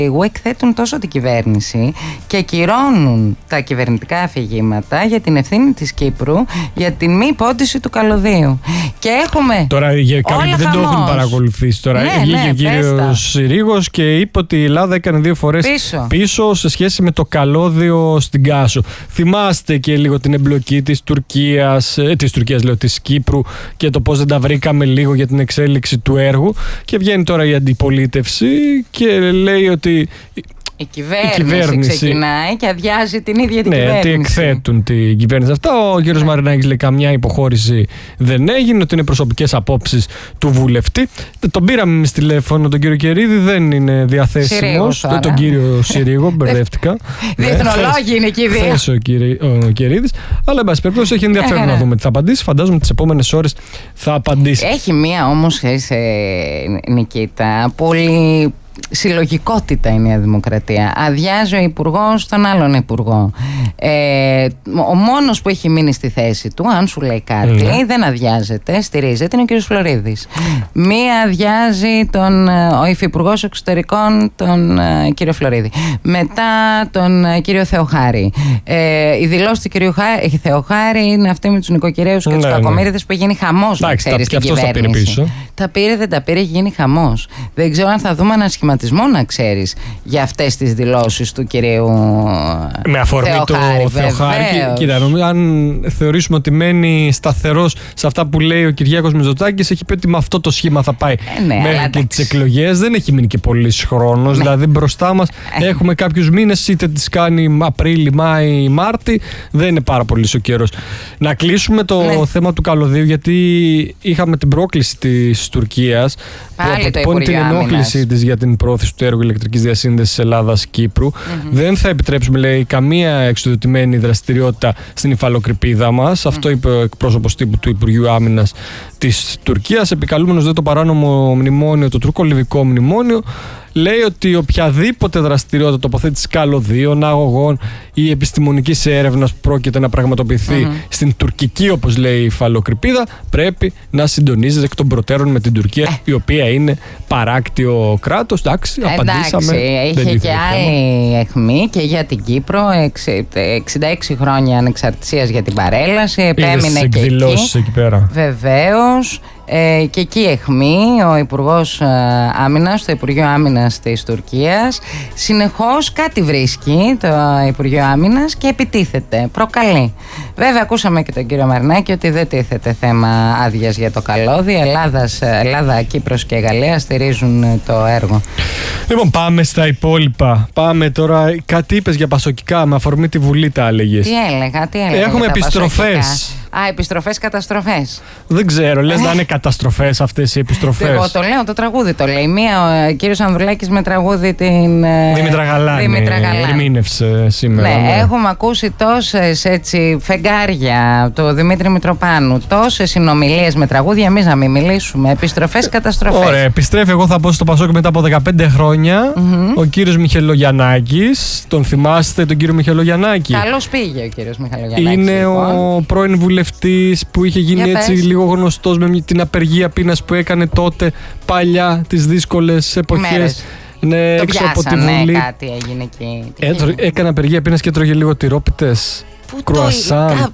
εκθέτουν τόσο την κυβέρνηση και ακυρώνουν τα κυβερνητικά αφηγήματα για την ευθύνη της Κύπρου για την μη υπόντιση του καλωδίου. Και έχουμε. Τώρα για κάποιοι δεν το έχουν παρακολουθήσει. Τώρα βγήκε ο κύριος Συρίγος και είπε ότι η Ελλάδα έκανε 2 φορές πίσω σε σχέση με το καλώδιο στην Κάσο. Θυμάστε και λίγο την εμπλοκή της Τουρκίας, της Κύπρου και το πώς δεν τα βρήκαμε λίγο για την εξέλιξη του έργου. Και βγαίνει τώρα η αντιπολίτευση και λέει ότι η κυβέρνηση ξεκινάει και αδειάζει την ίδια την κυβέρνηση. Ναι, τι εκθέτουν την κυβέρνηση αυτά. Ο κύριος Μαρινάκης λέει καμιά υποχώρηση δεν έγινε, ότι είναι προσωπικές απόψεις του βουλευτή. Τον πήραμε εμείς τηλέφωνο, τον κύριο Κερίδη, δεν είναι διαθέσιμος. Τον κύριο Συρίγο, μπερδεύτηκα. Διεθνολόγοι είναι εκεί δύο. Χθες ο Κερίδης. Αλλά εν πάση περιπτώσει έχει ενδιαφέρον να δούμε τι θα απαντήσει. Φαντάζομαι τις επόμενες ώρες θα απαντήσει. Έχει μία όμως, Νικήτα, πολύ συλλογικότητα η Νέα Δημοκρατία. Αδειάζει ο υπουργός τον άλλον υπουργό. Ο μόνος που έχει μείνει στη θέση του, αν σου λέει κάτι, δεν αδειάζεται, στηρίζεται, είναι ο κύριος Φλωρίδης. Μία αδειάζει ο υφυπουργός εξωτερικών, τον κύριο Φλωρίδη. Μετά τον κύριο Θεοχάρη. Η δηλώση του κύριου Θεοχάρη είναι αυτή με τους νοικοκυρέους και τους κακομοίριδες που έχει γίνει χαμός, να ξέρεις, στην κυβέρνηση. Τα πήρε, δεν τα πήρε, έχει γίνει χαμός. Δεν ξέρω αν θα δούμε ένα σχηματισμό, να ξέρεις, για αυτές τις δηλώσεις του κυρίου με αφορμή Θεοχάρη, το Θεοχάρη. Κοίτα, νομίζω, αν θεωρήσουμε ότι μένει σταθερός σε αυτά που λέει ο Κυριάκος Μητσοτάκης, έχει πει ότι με αυτό το σχήμα θα πάει μέχρι και τις εκλογές. Δεν έχει μείνει και πολύς χρόνος. Δηλαδή μπροστά μας έχουμε κάποιους μήνες, είτε τις κάνει Απρίλη, Μάη, Μάρτη. Δεν είναι πάρα πολύς ο καιρός. Να κλείσουμε το θέμα του καλωδίου, γιατί είχαμε την πρόκληση της Τουρκίας που αποτυπώνει την ενόχλησή της για την πρόθεση του έργου ηλεκτρικής διασύνδεσης Ελλάδας-Κύπρου. Δεν θα επιτρέψουμε, λέει, καμία εξουδοτημένη δραστηριότητα στην υφαλοκρηπίδα μας. Αυτό είπε ο εκπρόσωπος τύπου του Υπουργείου Άμυνας της Τουρκίας, επικαλούμενος το παράνομο μνημόνιο, το τουρκο-λιβικό μνημόνιο. Λέει ότι οποιαδήποτε δραστηριότητα τοποθέτηση καλωδίων, αγωγών ή επιστημονικής έρευνας που πρόκειται να πραγματοποιηθεί στην τουρκική, όπως λέει, η υφαλοκρηπίδα, πρέπει να συντονίζεται εκ των προτέρων με την Τουρκία, η οποία είναι παράκτιο κράτος. Εντάξει, απαντήσαμε. Είχε και άλλη αιχμή και για την Κύπρο. 66 χρόνια ανεξαρτησίας για την παρέλαση. Επέμεινε και εκεί πέρα. Βεβαίως. Και εκεί αιχμή ο Υπουργός Άμυνας, το Υπουργείο Άμυνας της Τουρκίας, συνεχώς κάτι βρίσκει το Υπουργείο Άμυνας και επιτίθεται, προκαλεί. Βέβαια ακούσαμε και τον κύριο Μαρινάκη ότι δεν τίθεται θέμα άδειας για το καλώδιο. Ελλάδα, Κύπρος και Γαλλία στηρίζουν το έργο. Λοιπόν, πάμε στα υπόλοιπα. Πάμε τώρα. Κάτι είπες για πασοκικά, με αφορμή τη Βουλή τα έλεγες. Τι έλεγα. Έχουμε επιστροφές. Επιστροφές, καταστροφές. Δεν ξέρω, λες να είναι καταστροφές αυτές οι επιστροφές. Εγώ το λέω, το τραγούδι το λέει. Ο κύριος Ανδρουλάκης με τραγούδι την Δήμητρα Γαλάνη ερμήνευσε σήμερα. Ναι, έχουμε ακούσει τόσες φεγγάρια του Δημήτρη Μητροπάνου, τόσες συνομιλίες με τραγούδια, εμείς να μην μιλήσουμε. Επιστροφές, καταστροφές. Ωραία, επιστρέφει, εγώ θα πω στο Πασόκ μετά από 15 χρόνια, ο κύριος Μιχελογιαννάκης. Τον θυμάστε τον κύριο Μιχελογιαννάκη? Καλώς πήγε ο κύριος Μιχελογιαννάκης. Είναι λοιπόν ο πρώην βουλευτής που είχε γίνει έτσι λίγο γνωστός με την απεργία πείνας που έκανε τότε παλιά, τις δύσκολες εποχές. Ναι, το έξω από τη Βουλή. Κάτι έγινε εκεί. Έκανε απεργία πείνας και έτρωγε λίγο τυρόπιτες. Κρουασάν,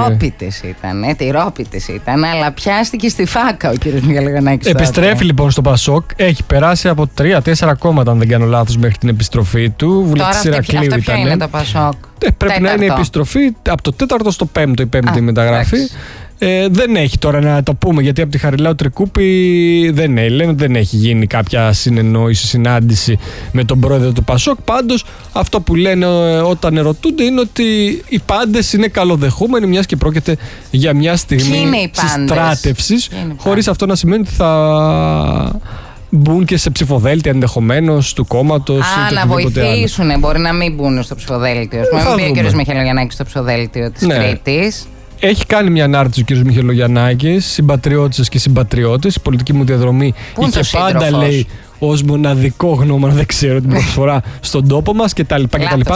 τυρόπιτες ήταν, αλλά πιάστηκε στη φάκα ο κύριος Μιχελογιαννάκης. Επιστρέφει λοιπόν στο Πασόκ. Έχει περάσει από 3-4 κόμματα, αν δεν κάνω λάθος, μέχρι την επιστροφή του. Βουλευτής Ηρακλείου ήταν. Ποιο είναι το Πασόκ? Πρέπει να είναι η επιστροφή από το 4ο στο 5ο, η 5η μεταγραφή. Δεν έχει τώρα να το πούμε, γιατί από τη Χαριλάου Τρικούπη λένε ότι δεν έχει γίνει κάποια συνεννόηση, συνάντηση με τον πρόεδρο του Πασόκ. Πάντως αυτό που λένε όταν ερωτούνται είναι ότι οι πάντες είναι καλοδεχούμενοι, μιας και πρόκειται για μια στιγμή συστράτευσης, χωρίς αυτό να σημαίνει ότι θα μπουν και σε ψηφοδέλτια ενδεχομένως του κόμματος. Να βοηθήσουν, μπορεί να μην μπουν στο ψηφοδέλτιο. Μην μπει ο κ. Μιχελογιαννάκης στο ψηφοδέλτιο της Κρήτης. Έχει κάνει μια ανάρτηση ο κ. Μιχελογιαννάκης, συμπατριώτησες και συμπατριώτες. Η πολιτική μου διαδρομή είχε πάντα, λέει, ως μοναδικό γνώμονα, δεν ξέρω, την προσφορά στον τόπο μας κτλ.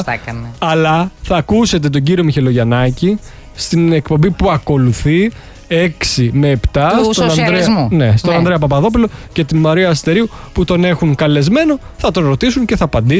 Αλλά θα ακούσετε τον κύριο Μιχελογιαννάκη στην εκπομπή που ακολουθεί 6 με 7 στον ναι. Ανδρέα Παπαδόπουλο και τη Μαρία Αστερίου που τον έχουν καλεσμένο. Θα τον ρωτήσουν και θα απαντήσει.